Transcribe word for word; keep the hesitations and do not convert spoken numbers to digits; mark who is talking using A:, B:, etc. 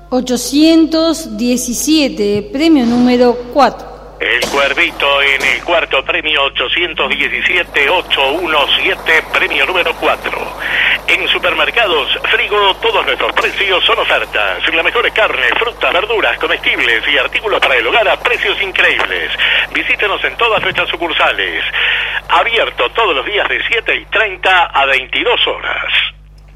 A: ochocientos diecisiete, premio número cuatro.
B: El Cuervito en el cuarto premio, ochocientos diecisiete, ochocientos diecisiete, premio número cuatro. En Supermercados Frigo, todos nuestros precios son ofertas. Las mejores carnes, frutas, verduras, comestibles y artículos para el hogar a precios increíbles. Visítenos en todas nuestras sucursales. Abierto todos los días de siete y treinta a veintidós horas.